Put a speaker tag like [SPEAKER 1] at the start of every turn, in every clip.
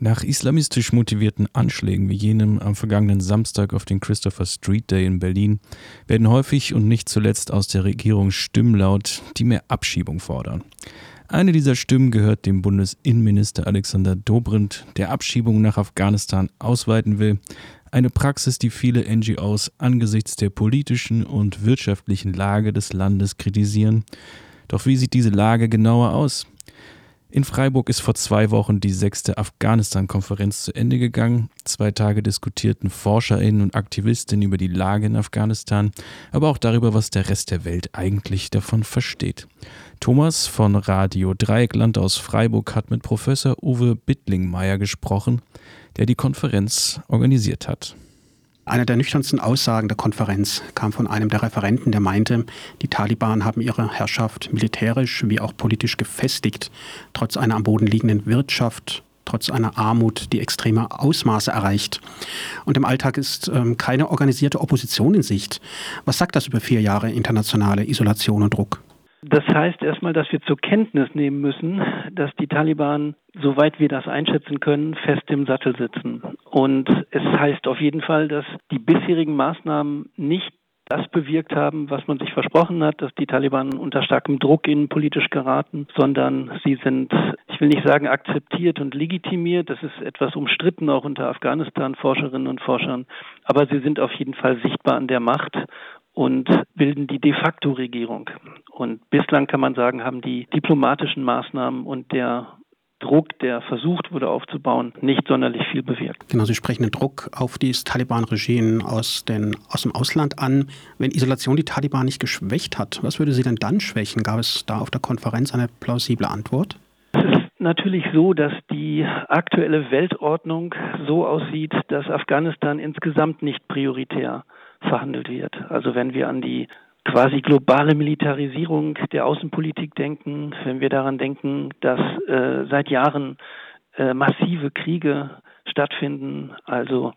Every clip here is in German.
[SPEAKER 1] Nach islamistisch motivierten Anschlägen wie jenem am vergangenen Samstag auf den Christopher Street Day in Berlin werden häufig und nicht zuletzt aus der Regierung Stimmen laut, die mehr Abschiebung fordern. Eine dieser Stimmen gehört dem Bundesinnenminister Alexander Dobrindt, der Abschiebung nach Afghanistan ausweiten will. Eine Praxis, die viele NGOs angesichts der politischen und wirtschaftlichen Lage des Landes kritisieren. Doch wie sieht diese Lage genauer aus? In Freiburg ist vor 2 Wochen die 6. Afghanistan-Konferenz zu Ende gegangen. 2 Tage diskutierten ForscherInnen und AktivistInnen über die Lage in Afghanistan, aber auch darüber, was der Rest der Welt eigentlich davon versteht. Thomas von Radio Dreieckland aus Freiburg hat mit Professor Uwe Bittlingmeier gesprochen, der die Konferenz organisiert hat.
[SPEAKER 2] Eine der nüchternsten Aussagen der Konferenz kam von einem der Referenten, der meinte, die Taliban haben ihre Herrschaft militärisch wie auch politisch gefestigt, trotz einer am Boden liegenden Wirtschaft, trotz einer Armut, die extreme Ausmaße erreicht. Und im Alltag ist keine organisierte Opposition in Sicht. Was sagt das über 4 Jahre internationale Isolation und Druck?
[SPEAKER 3] Das heißt erstmal, dass wir zur Kenntnis nehmen müssen, dass die Taliban, soweit wir das einschätzen können, fest im Sattel sitzen. Und es heißt auf jeden Fall, dass die bisherigen Maßnahmen nicht das bewirkt haben, was man sich versprochen hat, dass die Taliban unter starkem Druck innenpolitisch geraten, sondern sie sind, ich will nicht sagen akzeptiert und legitimiert, das ist etwas umstritten auch unter Afghanistan-Forscherinnen und Forschern, aber sie sind auf jeden Fall sichtbar an der Macht und bilden die de facto Regierung. Und bislang kann man sagen, haben die diplomatischen Maßnahmen und der Druck, der versucht wurde aufzubauen, nicht sonderlich viel bewirkt.
[SPEAKER 2] Genau, Sie sprechen den Druck auf das Taliban-Regime aus dem Ausland an. Wenn Isolation die Taliban nicht geschwächt hat, was würde sie denn dann schwächen? Gab es da auf der Konferenz eine plausible Antwort?
[SPEAKER 3] Es ist natürlich so, dass die aktuelle Weltordnung so aussieht, dass Afghanistan insgesamt nicht prioritär verhandelt wird. Also wenn wir an die quasi globale Militarisierung der Außenpolitik denken, wenn wir daran denken, dass seit Jahren massive Kriege stattfinden, also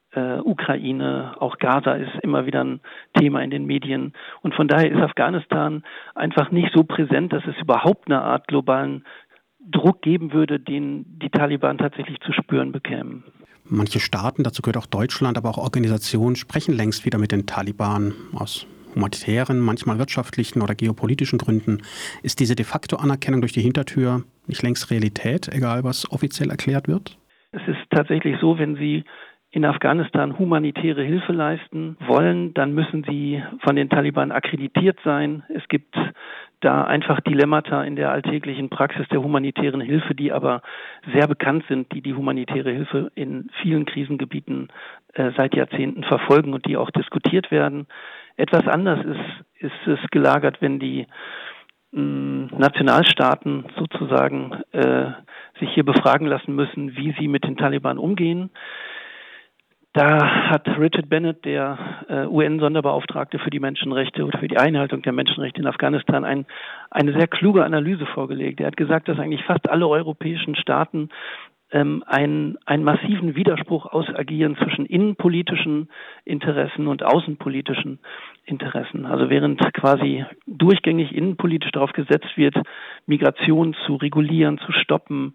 [SPEAKER 3] Ukraine, auch Gaza ist immer wieder ein Thema in den Medien. Und von daher ist Afghanistan einfach nicht so präsent, dass es überhaupt eine Art globalen Druck geben würde, den die Taliban tatsächlich zu spüren bekämen.
[SPEAKER 2] Manche Staaten, dazu gehört auch Deutschland, aber auch Organisationen, sprechen längst wieder mit den Taliban aus humanitären, manchmal wirtschaftlichen oder geopolitischen Gründen. Ist diese de facto Anerkennung durch die Hintertür nicht längst Realität, egal was offiziell erklärt wird?
[SPEAKER 3] Es ist tatsächlich so, wenn Sie in Afghanistan humanitäre Hilfe leisten wollen, dann müssen Sie von den Taliban akkreditiert sein. Es gibt da einfach Dilemmata in der alltäglichen Praxis der humanitären Hilfe, die aber sehr bekannt sind, die humanitäre Hilfe in vielen Krisengebieten seit Jahrzehnten verfolgen und die auch diskutiert werden. Etwas anders ist es gelagert, wenn die Nationalstaaten sozusagen sich hier befragen lassen müssen, wie sie mit den Taliban umgehen. Da hat Richard Bennett, der UN-Sonderbeauftragte für die Menschenrechte oder für die Einhaltung der Menschenrechte in Afghanistan, eine sehr kluge Analyse vorgelegt. Er hat gesagt, dass eigentlich fast alle europäischen Staaten einen massiven Widerspruch ausagieren zwischen innenpolitischen Interessen und außenpolitischen Interessen. Also während quasi durchgängig innenpolitisch darauf gesetzt wird, Migration zu regulieren, zu stoppen,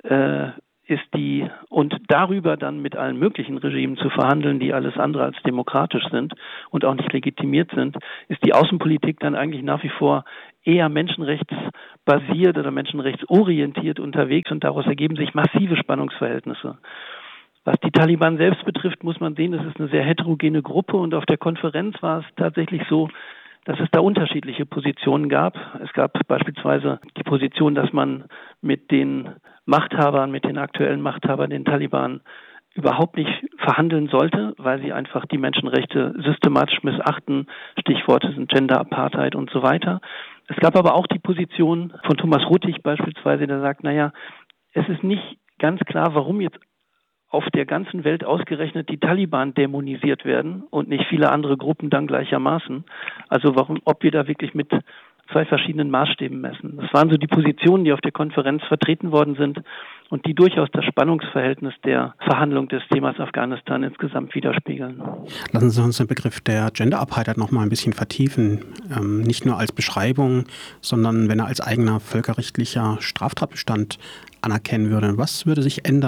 [SPEAKER 3] und darüber dann mit allen möglichen Regimen zu verhandeln, die alles andere als demokratisch sind und auch nicht legitimiert sind, ist die Außenpolitik dann eigentlich nach wie vor eher menschenrechtsbasiert oder menschenrechtsorientiert unterwegs und daraus ergeben sich massive Spannungsverhältnisse. Was die Taliban selbst betrifft, muss man sehen, es ist eine sehr heterogene Gruppe und auf der Konferenz war es tatsächlich so, dass es da unterschiedliche Positionen gab. Es gab beispielsweise die Position, dass man mit den Machthabern, mit den aktuellen Machthabern, den Taliban, überhaupt nicht verhandeln sollte, weil sie einfach die Menschenrechte systematisch missachten. Stichworte sind Gender Apartheid und so weiter. Es gab aber auch die Position von Thomas Ruttig beispielsweise, der sagt, es ist nicht ganz klar, warum jetzt auf der ganzen Welt ausgerechnet die Taliban dämonisiert werden und nicht viele andere Gruppen dann gleichermaßen. Also ob wir da wirklich mit 2 verschiedenen Maßstäben messen. Das waren so die Positionen, die auf der Konferenz vertreten worden sind und die durchaus das Spannungsverhältnis der Verhandlung des Themas Afghanistan insgesamt widerspiegeln.
[SPEAKER 2] Lassen Sie uns den Begriff der Gender Apartheid noch mal ein bisschen vertiefen. Nicht nur als Beschreibung, sondern wenn er als eigener völkerrechtlicher Straftatbestand anerkennen würde. Was würde sich ändern,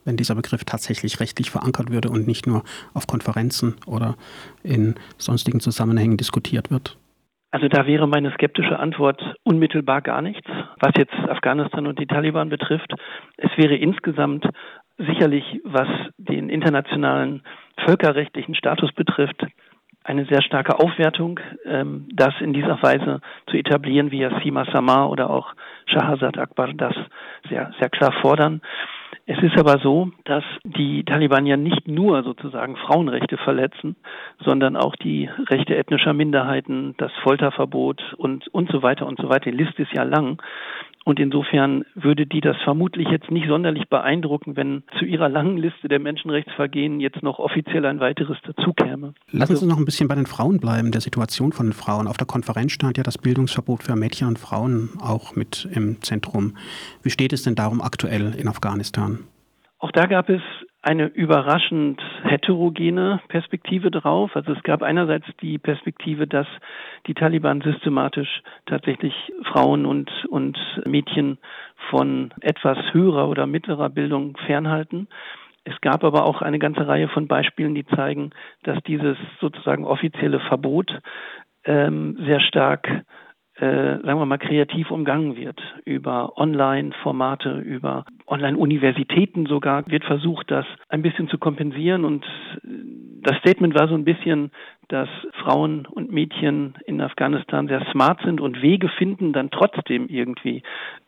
[SPEAKER 2] wenn dieser Begriff tatsächlich rechtlich verankert würde und nicht nur auf Konferenzen oder in sonstigen Zusammenhängen diskutiert wird?
[SPEAKER 3] Also da wäre meine skeptische Antwort unmittelbar gar nichts, was jetzt Afghanistan und die Taliban betrifft. Es wäre insgesamt sicherlich, was den internationalen völkerrechtlichen Status betrifft, eine sehr starke Aufwertung, das in dieser Weise zu etablieren, wie ja Sima Samar oder auch Shahzad Akbar das sehr, sehr klar fordern. Es ist aber so, dass die Taliban ja nicht nur sozusagen Frauenrechte verletzen, sondern auch die Rechte ethnischer Minderheiten, das Folterverbot und so weiter und so weiter. Die Liste ist ja lang. Und insofern würde die das vermutlich jetzt nicht sonderlich beeindrucken, wenn zu ihrer langen Liste der Menschenrechtsvergehen jetzt noch offiziell ein weiteres dazukäme.
[SPEAKER 2] Lassen Sie uns noch ein bisschen bei den Frauen bleiben, der Situation von den Frauen. Auf der Konferenz stand ja das Bildungsverbot für Mädchen und Frauen auch mit im Zentrum. Wie steht es denn darum aktuell in Afghanistan?
[SPEAKER 3] Auch da gab es eine überraschend heterogene Perspektive drauf. Also es gab einerseits die Perspektive, dass die Taliban systematisch tatsächlich Frauen und Mädchen von etwas höherer oder mittlerer Bildung fernhalten. Es gab aber auch eine ganze Reihe von Beispielen, die zeigen, dass dieses sozusagen offizielle Verbot sehr stark sagen wir mal, kreativ umgangen wird. Über Online-Formate, über Online-Universitäten sogar wird versucht, das ein bisschen zu kompensieren. Und das Statement war so ein bisschen, dass Frauen und Mädchen in Afghanistan sehr smart sind und Wege finden, dann trotzdem irgendwie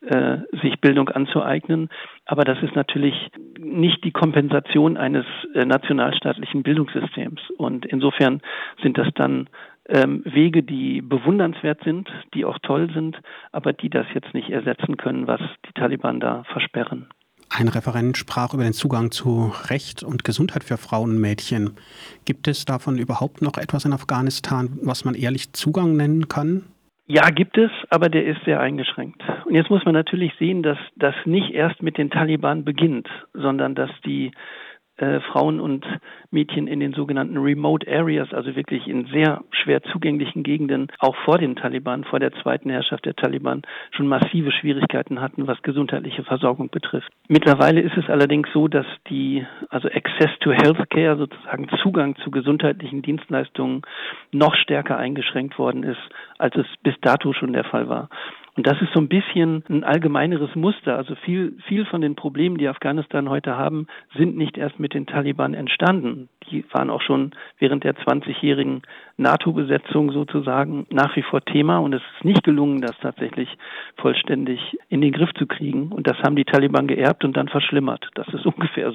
[SPEAKER 3] sich Bildung anzueignen. Aber das ist natürlich nicht die Kompensation eines nationalstaatlichen Bildungssystems. Und insofern sind das dann Wege, die bewundernswert sind, die auch toll sind, aber die das jetzt nicht ersetzen können, was die Taliban da versperren.
[SPEAKER 2] Ein Referent sprach über den Zugang zu Recht und Gesundheit für Frauen und Mädchen. Gibt es davon überhaupt noch etwas in Afghanistan, was man ehrlich Zugang nennen kann?
[SPEAKER 3] Ja, gibt es, aber der ist sehr eingeschränkt. Und jetzt muss man natürlich sehen, dass das nicht erst mit den Taliban beginnt, sondern dass die Frauen und Mädchen in den sogenannten Remote Areas, also wirklich in sehr schwer zugänglichen Gegenden, auch vor den Taliban, vor der zweiten Herrschaft der Taliban, schon massive Schwierigkeiten hatten, was gesundheitliche Versorgung betrifft. Mittlerweile ist es allerdings so, dass also Access to Healthcare, sozusagen Zugang zu gesundheitlichen Dienstleistungen, noch stärker eingeschränkt worden ist, als es bis dato schon der Fall war. Und das ist so ein bisschen ein allgemeineres Muster. Also viel von den Problemen, die Afghanistan heute haben, sind nicht erst mit den Taliban entstanden. Die waren auch schon während der 20-jährigen NATO-Besetzung sozusagen nach wie vor Thema. Und es ist nicht gelungen, das tatsächlich vollständig in den Griff zu kriegen. Und das haben die Taliban geerbt und dann verschlimmert. Das ist ungefähr so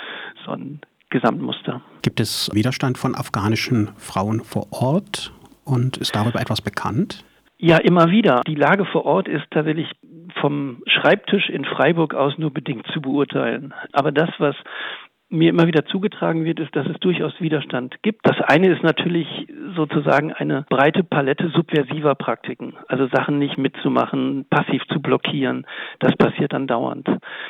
[SPEAKER 3] ein Gesamtmuster.
[SPEAKER 2] Gibt es Widerstand von afghanischen Frauen vor Ort? Und ist darüber etwas bekannt?
[SPEAKER 3] Ja, immer wieder. Die Lage vor Ort ist tatsächlich vom Schreibtisch in Freiburg aus nur bedingt zu beurteilen. Aber das, was mir immer wieder zugetragen wird, ist, dass es durchaus Widerstand gibt. Das eine ist natürlich sozusagen eine breite Palette subversiver Praktiken. Also Sachen nicht mitzumachen, passiv zu blockieren. Das passiert dann dauernd.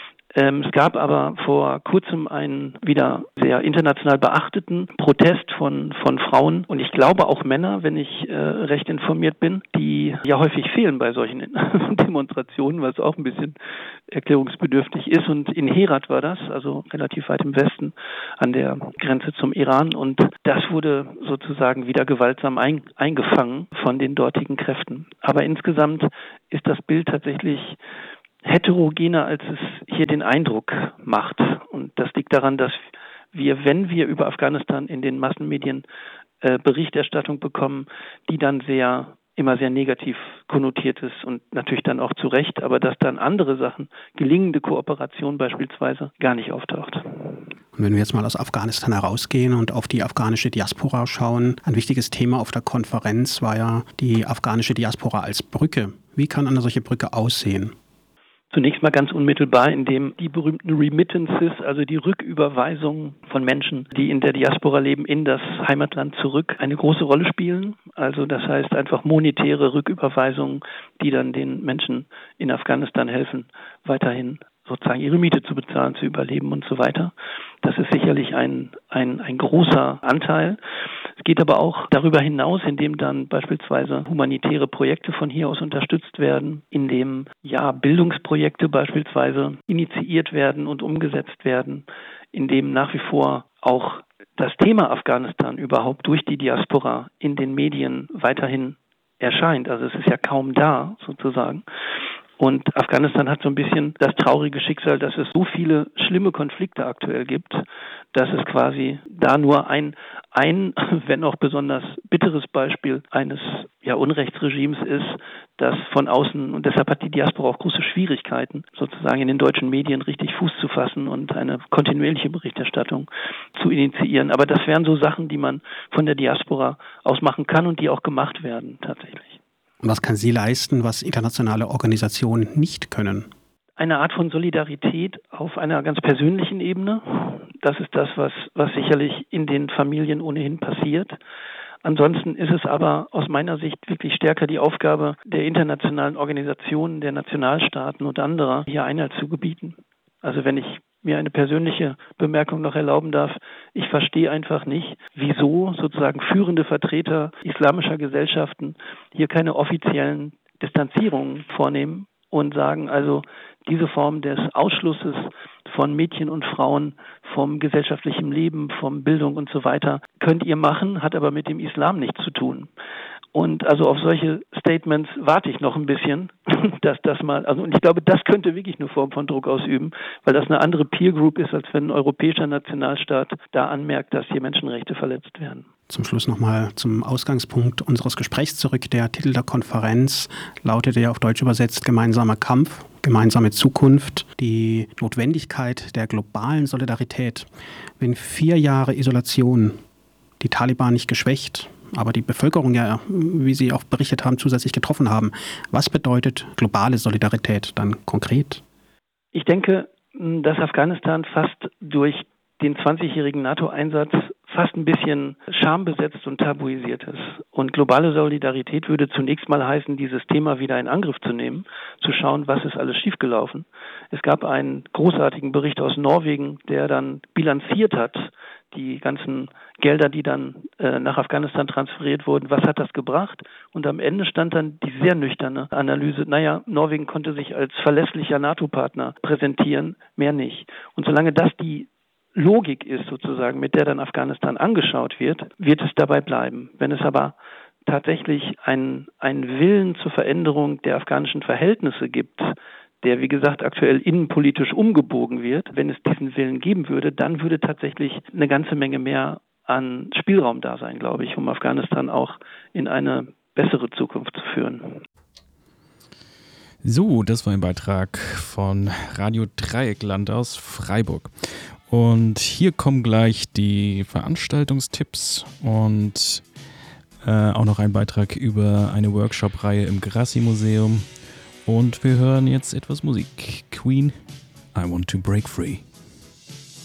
[SPEAKER 3] Es gab aber vor kurzem einen wieder sehr international beachteten Protest von Frauen und ich glaube auch Männer, wenn ich recht informiert bin, die ja häufig fehlen bei solchen Demonstrationen, was auch ein bisschen erklärungsbedürftig ist. Und in Herat war das, also relativ weit im Westen an der Grenze zum Iran. Und das wurde sozusagen wieder gewaltsam eingefangen von den dortigen Kräften. Aber insgesamt ist das Bild tatsächlich heterogener, als es hier den Eindruck macht. Und das liegt daran, dass wenn wir über Afghanistan in den Massenmedien Berichterstattung bekommen, die dann immer sehr negativ konnotiert ist und natürlich dann auch zu Recht, aber dass dann andere Sachen, gelingende Kooperation beispielsweise, gar nicht auftaucht.
[SPEAKER 2] Und wenn wir jetzt mal aus Afghanistan herausgehen und auf die afghanische Diaspora schauen, ein wichtiges Thema auf der Konferenz war ja die afghanische Diaspora als Brücke. Wie kann eine solche Brücke aussehen?
[SPEAKER 3] Zunächst mal ganz unmittelbar, indem die berühmten Remittances, also die Rücküberweisungen von Menschen, die in der Diaspora leben, in das Heimatland zurück, eine große Rolle spielen. Also das heißt einfach monetäre Rücküberweisungen, die dann den Menschen in Afghanistan helfen, weiterhin sozusagen ihre Miete zu bezahlen, zu überleben und so weiter. Das ist sicherlich ein großer Anteil. Es geht aber auch darüber hinaus, indem dann beispielsweise humanitäre Projekte von hier aus unterstützt werden, indem Bildungsprojekte beispielsweise initiiert werden und umgesetzt werden, indem nach wie vor auch das Thema Afghanistan überhaupt durch die Diaspora in den Medien weiterhin erscheint. Also es ist ja kaum da sozusagen. Und Afghanistan hat so ein bisschen das traurige Schicksal, dass es so viele schlimme Konflikte aktuell gibt, dass es quasi da nur ein wenn auch besonders bitteres Beispiel eines Unrechtsregimes ist, das von außen, und deshalb hat die Diaspora auch große Schwierigkeiten, sozusagen in den deutschen Medien richtig Fuß zu fassen und eine kontinuierliche Berichterstattung zu initiieren. Aber das wären so Sachen, die man von der Diaspora aus machen kann und die auch gemacht werden tatsächlich.
[SPEAKER 2] Und was kann sie leisten, was internationale Organisationen nicht können?
[SPEAKER 3] Eine Art von Solidarität auf einer ganz persönlichen Ebene. Das ist das, was sicherlich in den Familien ohnehin passiert. Ansonsten ist es aber aus meiner Sicht wirklich stärker die Aufgabe der internationalen Organisationen, der Nationalstaaten und anderer, hier Einhalt zu gebieten. Also wenn ich mir eine persönliche Bemerkung noch erlauben darf, ich verstehe einfach nicht, wieso sozusagen führende Vertreter islamischer Gesellschaften hier keine offiziellen Distanzierungen vornehmen und sagen, also diese Form des Ausschlusses von Mädchen und Frauen vom gesellschaftlichen Leben, von Bildung und so weiter, könnt ihr machen, hat aber mit dem Islam nichts zu tun. Und also auf solche Statements warte ich noch ein bisschen, dass das mal, und ich glaube, das könnte wirklich eine Form von Druck ausüben, weil das eine andere Peer Group ist, als wenn ein europäischer Nationalstaat da anmerkt, dass hier Menschenrechte verletzt werden.
[SPEAKER 2] Zum Schluss nochmal zum Ausgangspunkt unseres Gesprächs zurück. Der Titel der Konferenz lautete ja auf Deutsch übersetzt Gemeinsamer Kampf, gemeinsame Zukunft, die Notwendigkeit der globalen Solidarität. Wenn 4 Jahre Isolation die Taliban nicht geschwächt, aber die Bevölkerung ja, wie Sie auch berichtet haben, zusätzlich getroffen haben. Was bedeutet globale Solidarität dann konkret?
[SPEAKER 3] Ich denke, dass Afghanistan fast durch den 20-jährigen NATO-Einsatz fast ein bisschen schambesetzt und tabuisiert ist. Und globale Solidarität würde zunächst mal heißen, dieses Thema wieder in Angriff zu nehmen, zu schauen, was ist alles schiefgelaufen. Es gab einen großartigen Bericht aus Norwegen, der dann bilanziert hat, die ganzen Gelder, die dann nach Afghanistan transferiert wurden, was hat das gebracht? Und am Ende stand dann die sehr nüchterne Analyse, Norwegen konnte sich als verlässlicher NATO-Partner präsentieren, mehr nicht. Und solange das die Logik ist sozusagen, mit der dann Afghanistan angeschaut wird, wird es dabei bleiben. Wenn es aber tatsächlich einen Willen zur Veränderung der afghanischen Verhältnisse gibt, der, wie gesagt, aktuell innenpolitisch umgebogen wird, wenn es diesen Willen geben würde, dann würde tatsächlich eine ganze Menge mehr an Spielraum da sein, glaube ich, um Afghanistan auch in eine bessere Zukunft zu führen.
[SPEAKER 1] So, das war ein Beitrag von Radio Dreieckland aus Freiburg. Und hier kommen gleich die Veranstaltungstipps und auch noch ein Beitrag über eine Workshop-Reihe im Grassi-Museum. Und wir hören jetzt etwas Musik. Queen, I Want to Break Free.